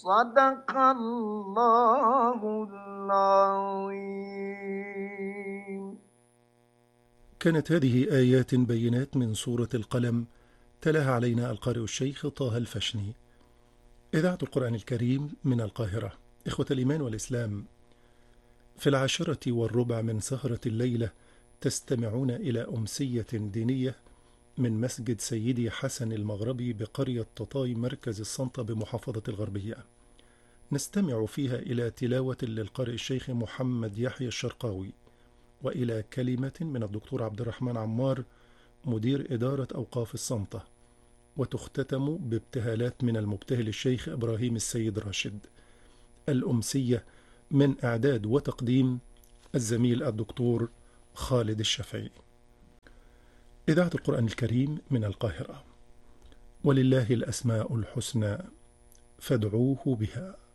صدق الله العظيم. كانت هذه آيات بينات من سورة القلم، تلاها علينا القارئ الشيخ طه الفشني. إذاعة القرآن الكريم من القاهرة. إخوة الإيمان والإسلام، في 10:15 من سهرة الليلة تستمعون إلى أمسية دينية من مسجد سيدي حسن المغربي بقرية تطاي مركز السلطة بمحافظة الغربية. نستمع فيها إلى تلاوة للقارئ الشيخ محمد يحيى الشرقاوي، وإلى كلمة من الدكتور عبد الرحمن عمار مدير إدارة أوقاف السلطة، وتختتم بابتهالات من المبتهل الشيخ إبراهيم السيد راشد. الأمسية من إعداد وتقديم الزميل الدكتور خالد الشافعي. إذاعة القرآن الكريم من القاهرة. ولله الأسماء الحسنى فادعوه بها.